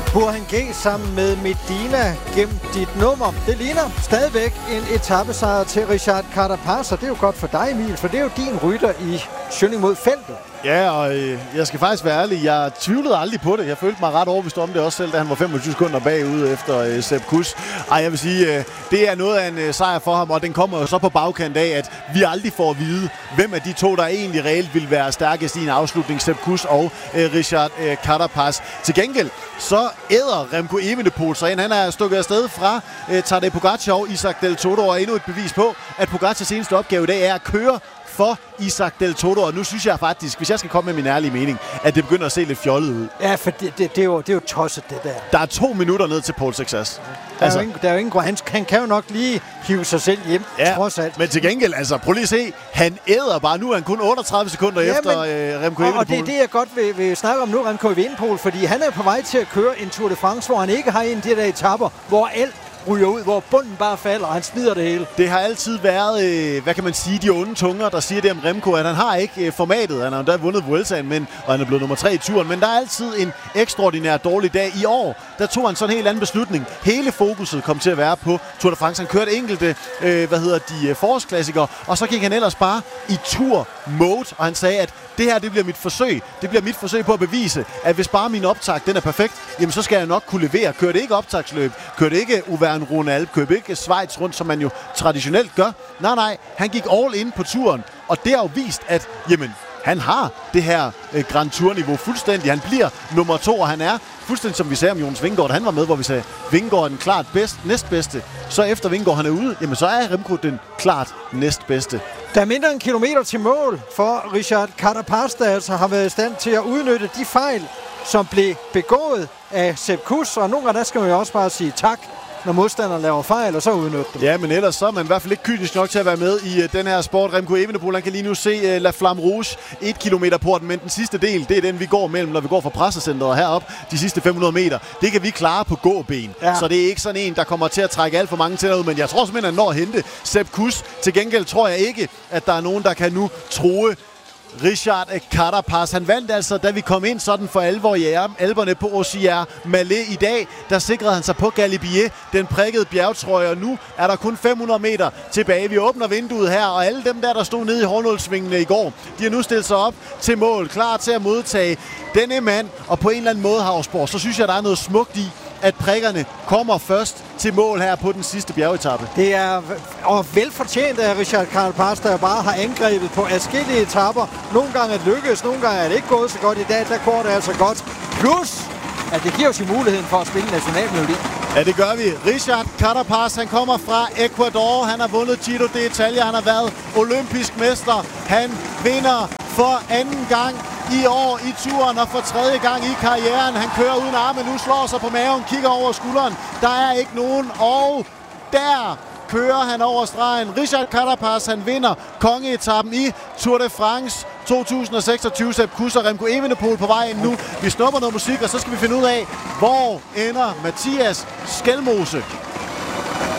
Burhan G sammen med Medina gennem dit nummer. Det ligner stadigvæk en etapesejr til Richard Carapaz, og det er jo godt for dig, Emil, for det er jo din rytter i Schønning mod feltet. Ja, og jeg skal faktisk være ærlig. Jeg tvivlede aldrig på det. Jeg følte mig ret overbevist om det også selv, da han var 25 sekunder bagud efter Sepp Kuss. Jeg vil sige, det er noget af en sejr for ham, og den kommer jo så på bagkant af, at vi aldrig får at vide, hvem af de to, der egentlig reelt vil være stærkest i en afslutning, Sepp Kuss og Richard Carapaz. Til gengæld, så æder Remco Evenepoel sig ind. Han er stukket afsted fra Tadej Pogacar og Isaac Del Toro, og endnu et bevis på, at Pogacars eneste opgave i dag er at køre for Isaac Del Toro, og nu synes jeg faktisk, hvis jeg skal komme med min ærlige mening, at det begynder at se lidt fjollet ud. Ja, for det er jo tosset, det der. Der er 2 minutter ned til pole success. Der er jo ingen grund. Han kan jo nok lige hive sig selv hjem, trods alt. Men til gengæld, altså, prøv lige at se, han æder bare. Nu er han kun 38 sekunder efter Remco Evenepoel. Og det er det, jeg godt vil snakke om nu, Remco Evenepoel, fordi han er på vej til at køre en Tour de France, hvor han ikke har en af de der etapper, hvor alt ryger ud, hvor bunden bare falder, og han smider det hele. Det har altid været, hvad kan man sige, de onde tunger, der siger det om Remco, at han har ikke formatet. Han har endda vundet Vueltaen, og han er blevet nummer 3 i turen, men der er altid en ekstraordinær dårlig dag. I år, der tog han sådan en helt anden beslutning. Hele fokuset kom til at være på Tour de France. Han kørte enkelte, forårsklassikere, og så gik han ellers bare i tour-mode, og han sagde, at det her, det bliver mit forsøg. Det bliver mit forsøg på at bevise, at hvis bare min optakt, den er perfekt, jamen så skal jeg nok kunne levere. Kør det ikke optagsløb, kør det ikke Auvergne Alp, kør det ikke Schweiz rundt, som man jo traditionelt gør. Nej, han gik all in på turen, og det har jo vist, at jamen, han har det her Grand Tour-niveau fuldstændig. Han bliver nummer 2, og han er fuldstændig, som vi sagde om Jonas Vingegaard, han var med, hvor vi sagde, Vingegaard er den klart næstbedste. Så efter Vingegaard han er ude, jamen så er Remco den klart næstbedste. Der er mindre end en kilometer til mål for Richard Carapaz, der altså har været i stand til at udnytte de fejl, som blev begået af Sepp Kuss, og nogle gange der skal man jo også bare sige tak, når modstanderen laver fejl, og så udnytte dem. Ja, men ellers så er man i hvert fald ikke kynisk nok til at være med i den her sport. Remco Evenepoel, han kan lige nu se La Flamme Rouge 1 kilometer porten, men den sidste del, det er den, vi går mellem, når vi går fra pressecenteret herop, de sidste 500 meter. Det kan vi klare på gåben. Ja. Så det er ikke sådan en, der kommer til at trække alt for mange tænder ud, men jeg tror simpelthen, at han når at hente Sepp Kuss. Til gengæld tror jeg ikke, at der er nogen, der kan nu true Richard Carapaz. Han vandt altså, da vi kom ind sådan for alvor i Alperne på Osier Malais i dag. Der sikrede han sig på Galibier, den prikkede bjergtrøje, og nu er der kun 500 meter tilbage. Vi åbner vinduet her, og alle dem der stod nede i hårnålsvingene i går, de har nu stillet sig op til mål, klar til at modtage denne mand. Og på en eller anden måde, Havsborg, så synes jeg, der er noget smukt i, at prikkerne kommer først til mål her på den sidste bjergetappe. Det er velfortjent af Richard Carapaz, der bare har angrebet på adskillige etapper. Nogle gange er det lykkedes, nogle gange er det ikke gået så godt. I dag, der går det altså godt. Plus, at det giver os muligheden for at spille nationalmelodi. Ja, det gør vi. Richard Carapaz, han kommer fra Ecuador. Han har vundet Giro d'Italia. Han har været olympisk mester. Han vinder for anden gang i år i turen, og for 3. gang i karrieren. Han kører uden arme nu, slår sig på maven, kigger over skulderen. Der er ikke nogen, og der kører han over stregen. Richard Carapaz, han vinder kongeetappen i Tour de France 2026. Sepp Kuss og Remco Evenepoel på vej ind nu. Vi snupper noget musik, og så skal vi finde ud af, hvor ender Mathias Skelmose.